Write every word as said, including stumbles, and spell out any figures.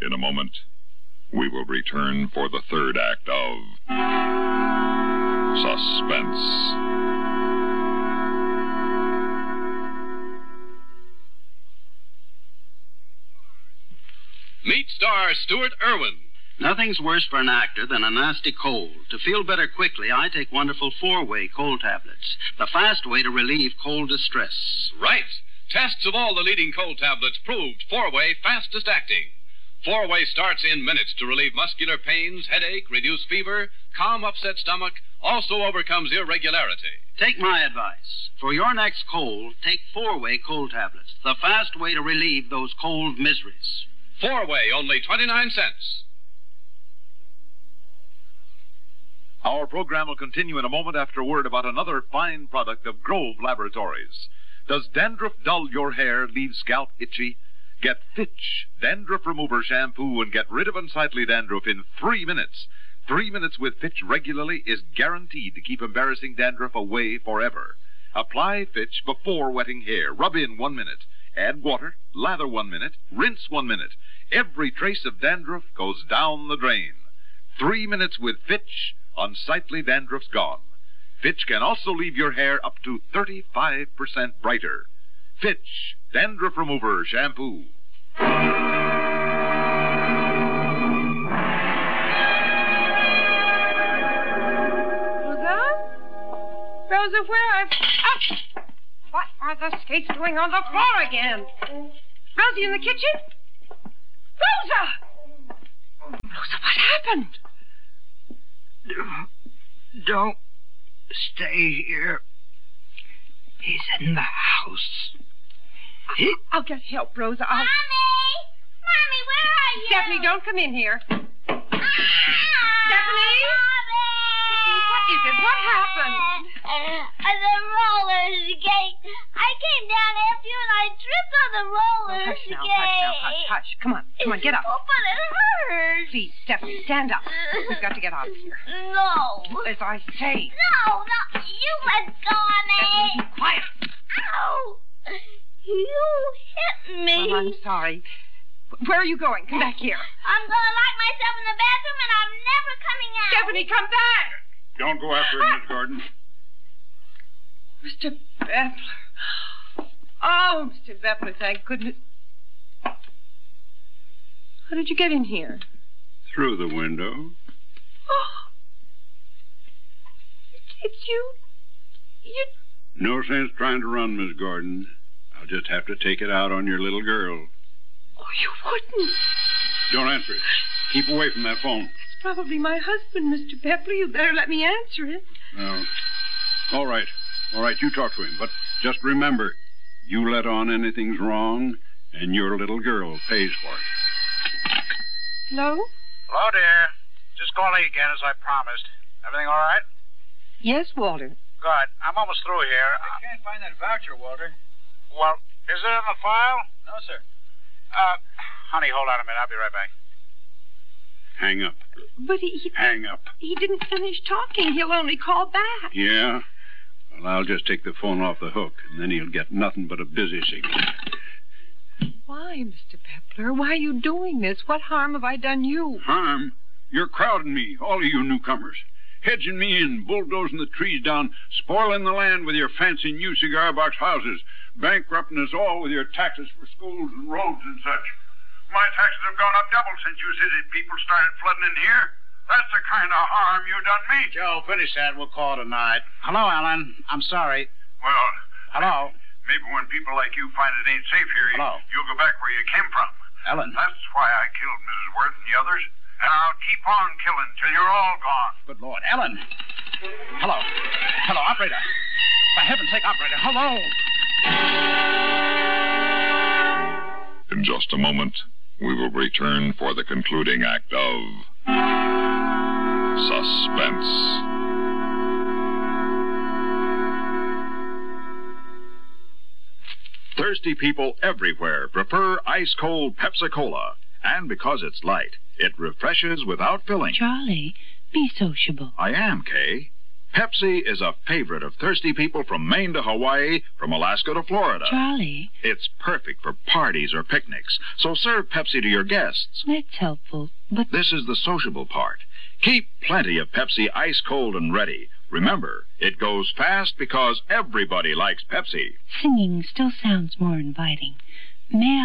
In a moment, we will return for the third act of Suspense. Meet star Stuart Irwin. Nothing's worse for an actor than a nasty cold. To feel better quickly, I take wonderful four-way cold tablets, the fast way to relieve cold distress. Right. Tests of all the leading cold tablets proved four-way fastest acting. Four-way starts in minutes to relieve muscular pains, headache, reduce fever, calm upset stomach, also overcomes irregularity. Take my advice. For your next cold, take four-way cold tablets, the fast way to relieve those cold miseries. Four-way, only twenty-nine cents. Our program will continue in a moment after a word about another fine product of Grove Laboratories. Does dandruff dull your hair, leave scalp itchy? Get Fitch Dandruff Remover Shampoo and get rid of unsightly dandruff in three minutes. Three minutes with Fitch regularly is guaranteed to keep embarrassing dandruff away forever. Apply Fitch before wetting hair. Rub in one minute. Add water. Lather one minute. Rinse one minute. Every trace of dandruff goes down the drain. Three minutes with Fitch, unsightly dandruff's gone. Fitch can also leave your hair up to thirty-five percent brighter. Fitch Dandruff Remover Shampoo. Rosa? Rosa, where are... Oh! What are the skates doing on the floor again? Rosie in the kitchen? Rosa! Rosa, what happened? Don't stay here. He's in the house. He... I'll get help, Rosa. I'll... Mommy! Mommy, where are you? Stephanie, don't come in here. Ah! Stephanie? Mommy! What is it? What happened? Uh, the roller skate. I came down after you and I tripped on the roller Oh, hush skate. now, hush now, hush, hush. Come on, come on, get up. Oh, but it hurts. Please, Stephanie, stand up. We've got to get out of here. No. As I say. No, no. You let go of me. Stephanie, be quiet. Ow. You hit me. Well, I'm sorry. Where are you going? Come back here. I'm going to lock myself in the bathroom and I'm never coming out. Stephanie, come back. Don't go after her, Miss Gordon. Mister Bepler. Oh, Mister Bepler, thank goodness. How did you get in here? Through the window. Oh. It's you. You... No sense trying to run, Miss Gordon. I'll just have to take it out on your little girl. Oh, you wouldn't. Don't answer it. Keep away from that phone. It's probably my husband, Mister Bepler. You better let me answer it. No. All right. All right, you talk to him. But just remember, you let on anything's wrong, and your little girl pays for it. Hello? Hello, dear. Just calling again as I promised. Everything all right? Yes, Walter. Good. I'm almost through here. I can't find that voucher, Walter. Well, is it in the file? No, sir. Uh, honey, hold on a minute. I'll be right back. Hang up. But he... he Hang up. He didn't finish talking. He'll only call back. Yeah? Well, I'll just take the phone off the hook, and then he'll get nothing but a busy signal. Why, Mister Bepler? Why are you doing this? What harm have I done you? Harm? You're crowding me, all of you newcomers. Hedging me in, bulldozing the trees down, spoiling the land with your fancy new cigar box houses, bankrupting us all with your taxes for schools and roads and such. My taxes have gone up double since you city people started flooding in here. That's the kind of harm you done me. Joe, finish that. We'll call tonight. Hello, Alan. I'm sorry. Well... Hello? Maybe when people like you find it ain't safe here, Hello? you'll go back where you came from. Ellen. That's why I killed Missus Worth and the others. And I'll keep on killing till you're all gone. Good Lord. Ellen. Hello. Hello, operator. For heaven's sake, operator. Hello. In just a moment, we will return for the concluding act of Suspense. Thirsty people everywhere prefer ice-cold Pepsi-Cola. And because it's light, it refreshes without filling. Charlie, be sociable. I am, Kay. Pepsi is a favorite of thirsty people from Maine to Hawaii, from Alaska to Florida. Charlie. It's perfect for parties or picnics, so serve Pepsi to your guests. That's helpful, but... This is the sociable part. Keep plenty of Pepsi ice cold and ready. Remember, it goes fast because everybody likes Pepsi. Singing still sounds more inviting. May I?